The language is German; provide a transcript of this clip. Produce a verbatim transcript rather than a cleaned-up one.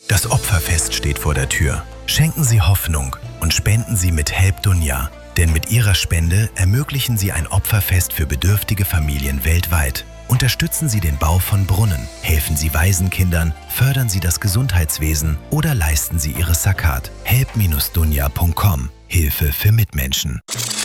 Das Opferfest steht vor der Tür. Schenken Sie Hoffnung und spenden Sie mit Help Dunja. Denn mit Ihrer Spende ermöglichen Sie ein Opferfest für bedürftige Familien weltweit. Unterstützen Sie den Bau von Brunnen, helfen Sie Waisenkindern, fördern Sie das Gesundheitswesen oder leisten Sie Ihre Zakat. help Bindestrich dunja Punkt com. Hilfe für Mitmenschen.